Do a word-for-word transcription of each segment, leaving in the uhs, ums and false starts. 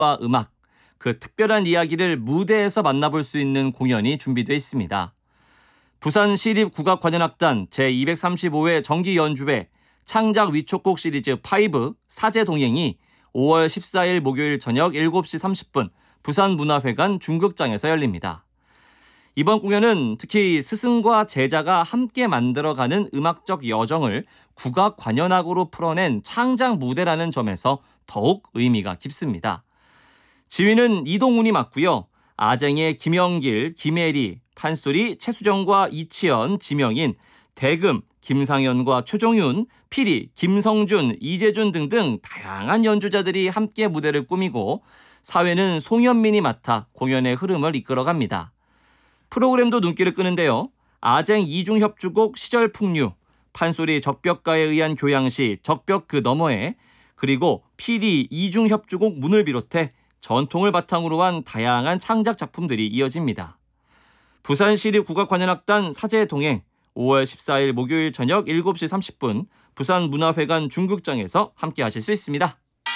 문학과 음악, 그 특별한 이야기를 무대에서 만나볼 수 있는 공연이 준비되어 있습니다. 부산시립국악관현악단 제이백삼십오 회 정기연주회 창작 위촉곡 시리즈 오 사제동행이 오월 십사일 목요일 저녁 일곱 시 삼십 분 부산문화회관 중극장에서 열립니다. 이번 공연은 특히 스승과 제자가 함께 만들어가는 음악적 여정을 국악관현악으로 풀어낸 창작 무대라는 점에서 더욱 의미가 깊습니다. 지휘는 이동훈이 맡고요. 아쟁의 김영길, 김혜리, 판소리, 최수정과 이치연, 지명인, 대금, 김상현과 최종윤, 피리, 김성준, 이재준 등등 다양한 연주자들이 함께 무대를 꾸미고 사회는 송현민이 맡아 공연의 흐름을 이끌어갑니다. 프로그램도 눈길을 끄는데요. 아쟁 이중협주곡 시절풍류, 판소리 적벽가에 의한 교양시 적벽 그 너머에, 그리고 피리 이중협주곡 문을 비롯해 전통을 바탕으로 한 다양한 창작 작품들이 이어집니다. 부산시립국악관현악단 사제동행 오월 십사일 목요일 저녁 일곱 시 삼십 분 부산문화회관 중극장에서 함께 하실 수 있습니다.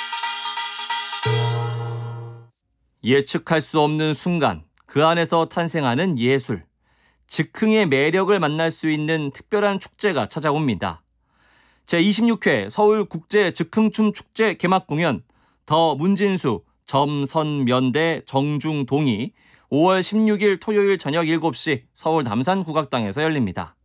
예측할 수 없는 순간, 그 안에서 탄생하는 예술, 즉흥의 매력을 만날 수 있는 특별한 축제가 찾아옵니다. 제이십육 회 서울국제즉흥춤축제 개막 공연 더 문진수, 점선면대 정중동이 오월 십육일 토요일 저녁 일곱 시 서울 남산국악당에서 열립니다.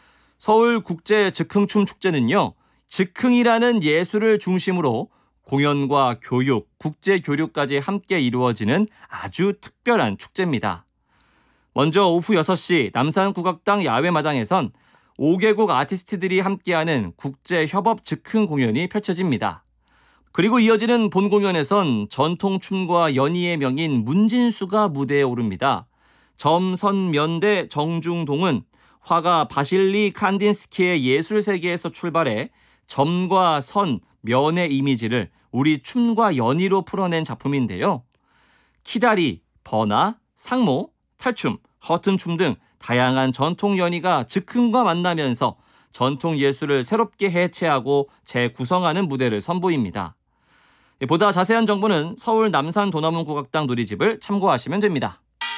서울국제즉흥춤축제는요, 즉흥이라는 예술을 중심으로 공연과 교육, 국제교류까지 함께 이루어지는 아주 특별한 축제입니다. 먼저 오후 여섯 시 남산국악당 야외마당에선 오 개국 아티스트들이 함께하는 국제협업 즉흥 공연이 펼쳐집니다. 그리고 이어지는 본 공연에선 전통춤과 연희의 명인 문진수가 무대에 오릅니다. 점선면대 정중동은 화가 바실리 칸딘스키의 예술 세계에서 출발해 점과 선, 면의 이미지를 우리 춤과 연희로 풀어낸 작품인데요. 키다리, 버나, 상모, 탈춤, 허튼춤 등 다양한 전통 연희가 즉흥과 만나면서 전통 예술을 새롭게 해체하고 재구성하는 무대를 선보입니다. 보다 자세한 정보는 서울 남산 도남문 국악당 누리집을 참고하시면 됩니다.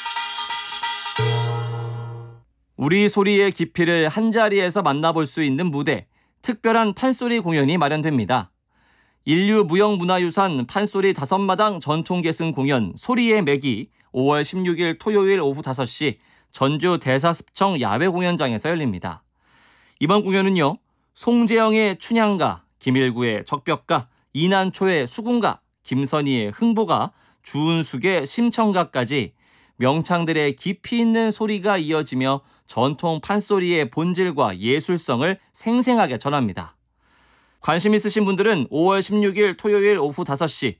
우리 소리의 깊이를 한자리에서 만나볼 수 있는 무대, 특별한 판소리 공연이 마련됩니다. 인류무형문화유산 판소리 다섯마당 전통계승 공연 소리의 맥이 오월 십육일 토요일 오후 다섯 시 전주 대사습청 야외공연장에서 열립니다. 이번 공연은요, 송재영의 춘향가, 김일구의 적벽가, 이난초의 수군가, 김선희의 흥보가, 주은숙의 심청가까지 명창들의 깊이 있는 소리가 이어지며 전통 판소리의 본질과 예술성을 생생하게 전합니다. 관심 있으신 분들은 오월 십육일 토요일 오후 다섯 시